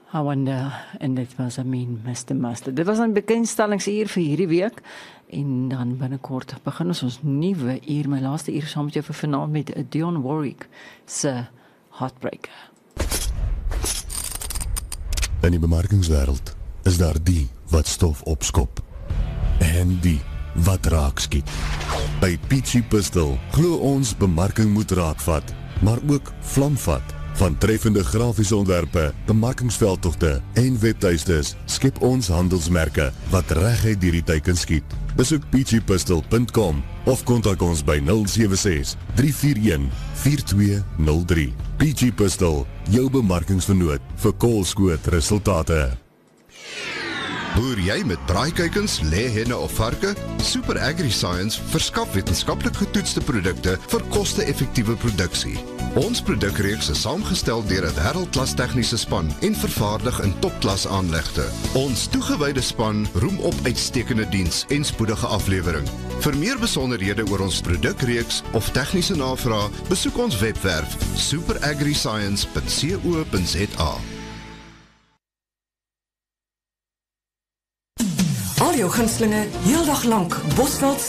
I wonder, en dit was Mr. Mustard. Dit was 'n bekendstellingsuur vir hierdie week, en dan binnekort begin ons nuwe uur, my laaste uur saam met jou vir vanaand met Dionne Warwick se Heartbreaker. In die bemarkingswêreld is daar die wat stof opskop en die wat raak skiet. By Peachy Pistol glo ons bemarking moet raakvat, maar ook vlamvat. Van treffende grafiese ontwerpe, bemarkingsveldtogte en webtuistes skep ons handelsmerke wat reguit deur die teiken skiet. Besoek peachypistol.com of kontak ons by 076 341 4203. Peachy Pistol, jou bemarkingsvernoot vir koolskoot resultate. Boer jy met braaikuikens, lêhenne of varke? Super AgriScience verskaf wetenskaplik getoetste produkte vir koste-effektiewe produksie. Ons produkreeks is saamgestel deur 'n wêreldklas tegniese span en vervaardig in topklas aanlegte. Ons toegewyde span roem op uitstekende diens en spoedige aflewering. Vir meer besonderhede oor ons produkreeks of tegniese navraag, besoek ons webwerf superagriscience.co.za. Al jou gunstelinge, heeldag lank, Bosveld